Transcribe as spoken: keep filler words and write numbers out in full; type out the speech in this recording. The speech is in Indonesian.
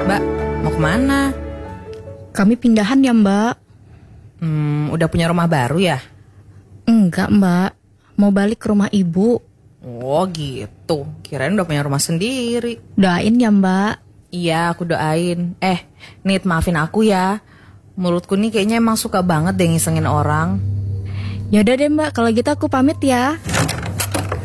Mbak, mau kemana? Kami pindahan ya mbak. Hmm, udah punya rumah baru ya? Enggak mbak, mau balik ke rumah ibu. Oh gitu, kirain udah punya rumah sendiri. Doain ya mbak. Iya, aku doain. Eh, Nit, maafin aku ya. Mulutku nih kayaknya emang suka banget deh ngisengin orang. Yaudah deh mbak, kalau gitu aku pamit ya.